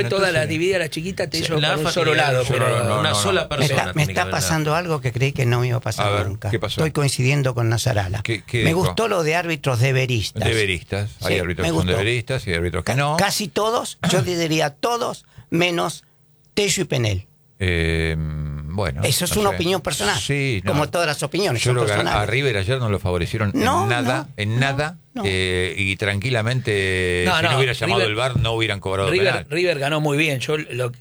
fue toda la dividida, la chiquita, Tello por un solo lado. Pero una sola persona. Me está pasando algo que creí que no me iba a pasar nunca. ¿Qué pasó? Estoy coincidiendo con Nasarala. ¿Qué me dijo? gustó lo de árbitros deberistas. Deberistas. Hay árbitros que son deberistas y árbitros que no. Casi todos, yo te diría todos, menos Tello y Penel. Bueno, eso es una opinión personal, como todas las opiniones. Yo creo que a River ayer no lo favorecieron en nada, y tranquilamente, si no hubiera llamado el VAR, no hubieran cobrado penal. River ganó muy bien. Yo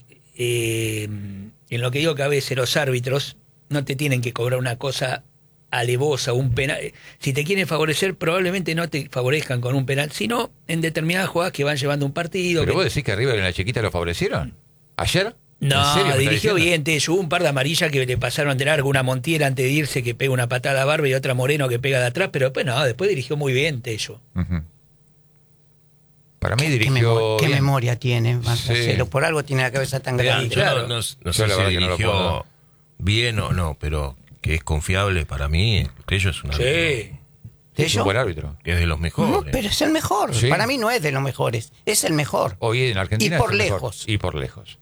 en lo que digo que a veces los árbitros no te tienen que cobrar una cosa alevosa, un penal. Si te quieren favorecer, probablemente no te favorezcan con un penal, sino en determinadas jugadas que van llevando un partido. ¿Pero vos decís que a River en la chiquita lo favorecieron? ¿Ayer? No, dirigió bien, hubo un par de amarillas que le pasaron de largo, una Montiel antes de irse que pega una patada a Barba y otra Moreno que pega de atrás, pero después después dirigió muy bien Tello. Para mí dirigió ¿Qué memoria tiene? Por algo tiene la cabeza tan grande. Yo no sé si dirigió bien o no, pero que es confiable para mí, Tello es un árbitro. Sí. Es un buen árbitro. Que es de los mejores. No, pero es el mejor. Sí. Para mí no es de los mejores, es el mejor. Hoy en Argentina y por lejos. Y por lejos.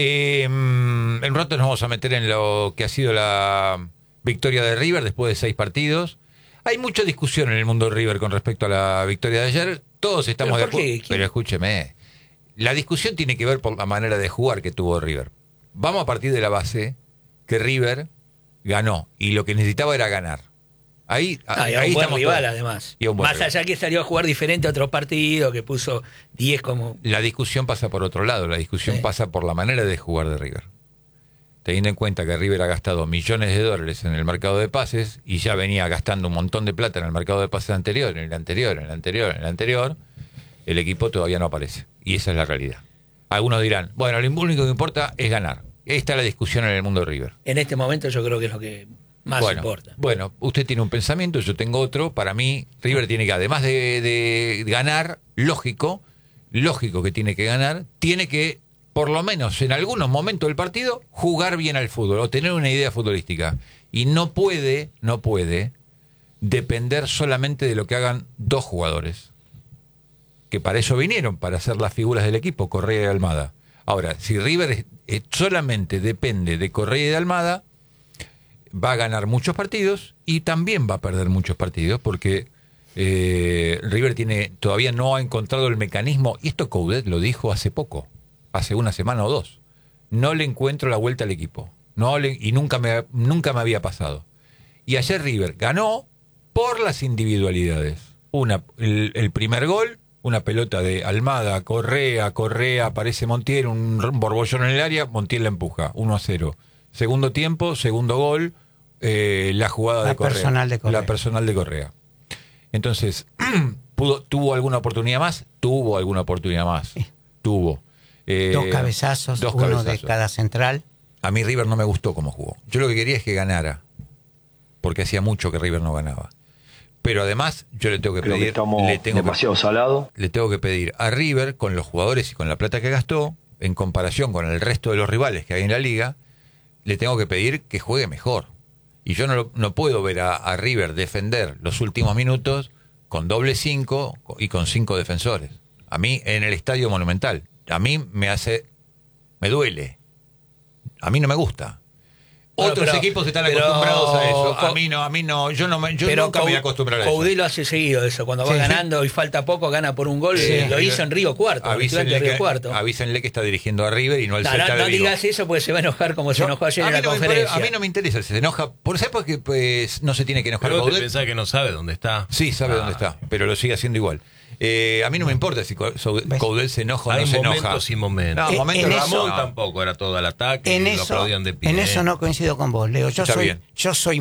En rato nos vamos a meter en lo que ha sido la victoria de River después de 6 partidos. Hay mucha discusión en el mundo de River con respecto a la victoria de ayer. Todos estamos de acuerdo. Pero escúcheme, la discusión tiene que ver por la manera de jugar que tuvo River. Vamos a partir de la base que River ganó y lo que necesitaba era ganar. Ahí un buen rival, además. Más allá que salió a jugar diferente a otros partidos, que puso 10 como... La discusión pasa por otro lado, la discusión pasa por la manera de jugar de River. Teniendo en cuenta que River ha gastado millones de dólares en el mercado de pases y ya venía gastando un montón de plata en el mercado de pases anterior, en el anterior, el equipo todavía no aparece. Y esa es la realidad. Algunos dirán, bueno, lo único que importa es ganar. Esta es la discusión en el mundo de River. En este momento yo creo que es lo que... más importa. Bueno, usted tiene un pensamiento, yo tengo otro. Para mí, River tiene que, además de ganar, lógico que tiene que ganar, tiene que, por lo menos en algunos momentos del partido, jugar bien al fútbol o tener una idea futbolística. Y no puede depender solamente de lo que hagan 2 jugadores. Que para eso vinieron, para ser las figuras del equipo, Correa y Almada. Ahora, si River solamente depende de Correa y de Almada, va a ganar muchos partidos y también va a perder muchos partidos porque River todavía no ha encontrado el mecanismo, y esto Coudet lo dijo hace poco, hace una semana o 2, no le encuentro la vuelta al equipo, y nunca me había pasado. Y ayer River ganó por las individualidades. El primer gol, una pelota de Almada, Correa, aparece Montiel, un borbollón en el área, Montiel la empuja, 1-0. Segundo tiempo, segundo gol, la jugada de Correa. La personal de Correa. Entonces, ¿tuvo alguna oportunidad más? Tuvo alguna oportunidad más. Sí. Tuvo. 2 cabezazos, uno de cada central. A mí River no me gustó cómo jugó. Yo lo que quería es que ganara, porque hacía mucho que River no ganaba. Pero además, yo le tengo que pedir... demasiado salado. Le tengo que pedir a River, con los jugadores y con la plata que gastó, en comparación con el resto de los rivales que hay en la liga, le tengo que pedir que juegue mejor. Y yo no puedo ver a River defender los últimos minutos con doble 5 y con 5 defensores. A mí, en el Estadio Monumental, a mí me duele. A mí no me gusta. Otros equipos están acostumbrados a eso. A mí no. Yo nunca me voy a acostumbrar a eso. Coudet lo hace seguido eso. Cuando va ganando y falta poco, gana por un gol. Lo hizo en Río Cuarto. Avísenle que está dirigiendo a River y no al Celta de Vigo. No digas eso porque se va a enojar como se enojó ayer en la conferencia. A mí no me interesa, se enoja. ¿Sabes por qué no se tiene que enojar Coudet? Coudet? Pensás que no sabe dónde está. Sí, sabe dónde está, pero lo sigue haciendo igual. A mí no me importa si Coudet se enoja o no se enoja. Hay momentos y momentos. Ramón tampoco era todo el ataque y lo aplaudían de pie. En eso no coincido con vos, Leo. Yo soy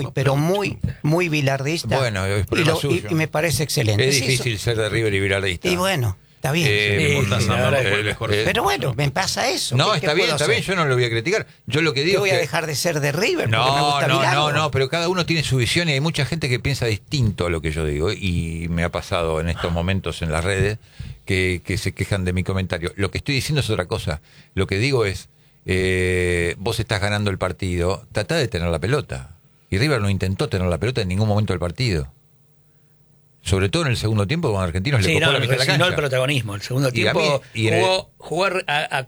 muy bilardista. Bueno, y me parece excelente. Es difícil ser de River y bilardista. Y bueno, está bien. Pero bueno, me pasa eso. No, está bien, yo no lo voy a criticar. Yo lo que digo voy a dejar de ser de River porque me gusta No, pero cada uno tiene su visión y hay mucha gente que piensa distinto a lo que yo digo y me ha pasado en estos momentos en las redes que se quejan de mi comentario. Lo que estoy diciendo es otra cosa. Lo que digo es, vos estás ganando el partido, tratá de tener la pelota. Y River no intentó tener la pelota en ningún momento del partido. Sobre todo en el segundo tiempo, con Argentinos le copó la mitad de la cancha. El protagonismo. El segundo tiempo jugó a